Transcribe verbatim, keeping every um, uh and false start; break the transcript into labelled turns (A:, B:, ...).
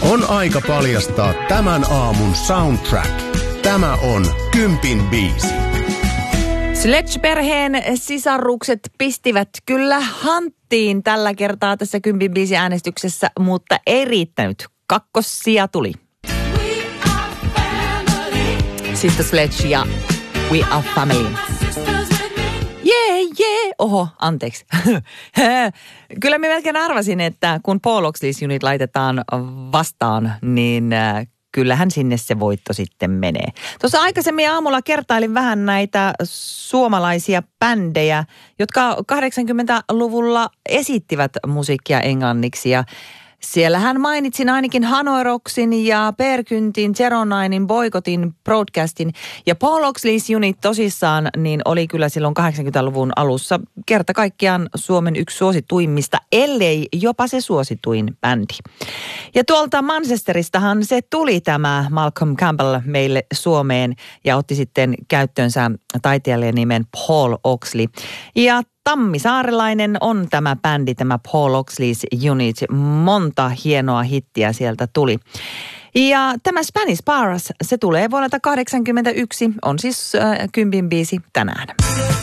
A: On aika paljastaa tämän aamun soundtrack. Tämä on Kympin biisi.
B: Sledge-perheen sisarukset pistivät kyllä hanttiin tällä kertaa tässä Kympin biisi äänestyksessä, mutta ei riittänyt. Kakkossija tuli. Sister Sledge ja We Are Family. Jee, jee. Oho, anteeksi. Kyllä mä melkein arvasin, että kun Paul Oakley's Unit laitetaan vastaan, niin kyllähän sinne se voitto sitten menee. Tuossa aikaisemmin aamulla kertailin vähän näitä suomalaisia bändejä, jotka kahdeksankymmentäluvulla esittivät musiikkia englanniksi. Ja siellähän mainitsin ainakin Hanoi Rocksin ja Per Gyntin, Zero Ninein, Boycottin, Broadcastin ja Paul Oakley's Unit tosissaan, niin oli kyllä silloin kahdeksankymmentäluvun alussa kerta kaikkiaan Suomen yksi suosituimmista, ellei jopa se suosituin bändi. Ja tuolta Manchesteristahan se tuli tämä Malcolm Campbell meille Suomeen ja otti sitten käyttöönsä taiteilijan nimen Paul Oakley. Ja Tammisaarelainen on tämä bändi, tämä Paul Oakley's Unit. Monta hienoa hittiä sieltä tuli. Ja tämä Spanish Paras, se tulee vuodelta kahdeksankymmentäyksi, on siis äh, Kympin biisi tänään.